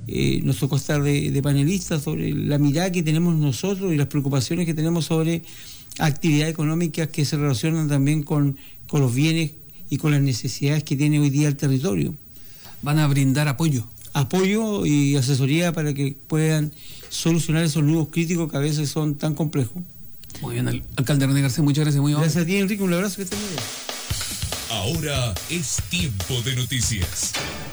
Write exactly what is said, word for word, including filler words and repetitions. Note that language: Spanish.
eh, nos tocó estar de, de panelistas sobre la mirada que tenemos nosotros y las preocupaciones que tenemos sobre actividades económicas que se relacionan también con, con los bienes y con las necesidades que tiene hoy día el territorio. ¿Van a brindar apoyo? Apoyo y asesoría para que puedan solucionar esos nudos críticos que a veces son tan complejos. Muy bien, al, alcalde René García, muchas gracias. Muy gracias a ti, Enrique, un abrazo, que estés muy bien. Ahora es tiempo de noticias.